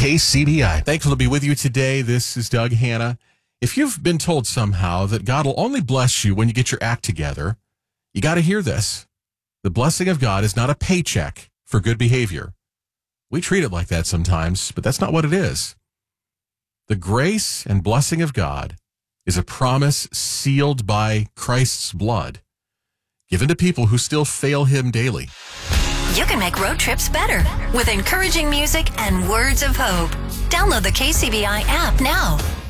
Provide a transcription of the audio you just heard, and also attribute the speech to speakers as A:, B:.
A: KCBI.
B: Thankful to be with you today. This is Doug Hanna. If you've been told somehow that God will only bless you when you get your act together, you got to hear this. The blessing of God is not a paycheck for good behavior. We treat it like that sometimes, but that's not what it is. The grace and blessing of God is a promise sealed by Christ's blood, given to people who still fail him daily.
C: You can make road trips better with encouraging music and words of hope. Download the KCBI app now.